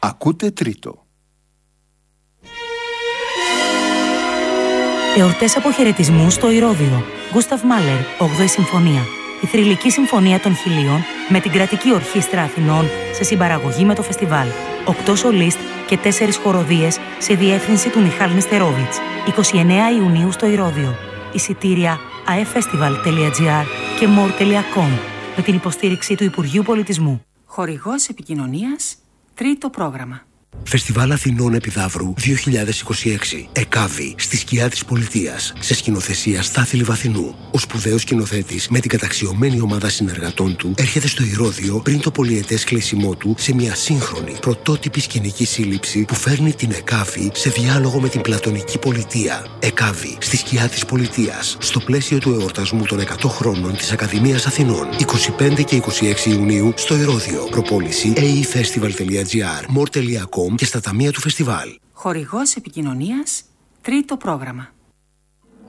Ακούτε τρίτο. Εορτές αποχαιρετισμού στο Ηρώδειο. Γκούσταβ Μάλερ, 8η Συμφωνία. Η θρυλική συμφωνία των Χιλίων με την Κρατική Ορχήστρα Αθηνών σε συμπαραγωγή με το φεστιβάλ. 8 σολίστ και 4 χοροδίες σε διεύθυνση του Μιχάλη Νεστερόβιτς. 29 Ιουνίου στο Ηρώδειο. Εισιτήρια aeffestival.gr και more.com με την υποστήριξη του Υπουργείου Πολιτισμού. Χορηγός επικοινωνίας, τρίτο πρόγραμμα. Φεστιβάλ Αθηνών Επιδαύρου 2026. ΕΚΑΒΗ, στη σκιά της πολιτείας. Σε σκηνοθεσία Στάθη Λιβαθινού. Ο σπουδαίος σκηνοθέτης με την καταξιωμένη ομάδα συνεργατών του έρχεται στο Ηρώδειο πριν το πολυετές κλείσιμό του σε μια σύγχρονη πρωτότυπη σκηνική σύλληψη που φέρνει την ΕΚΑΒΗ σε διάλογο με την πλατωνική πολιτεία. ΕΚΑΒΗ, στη σκιά της πολιτείας. Στο πλαίσιο του εορτασμού των 100 χρόνων της Ακαδημίας Αθηνών. 25 και 26 Ιουνίου στο Ηρώδειο. Προπόληση aeffestival.gr, more.com και στα ταμεία του φεστιβάλ. Χορηγός επικοινωνίας, τρίτο πρόγραμμα.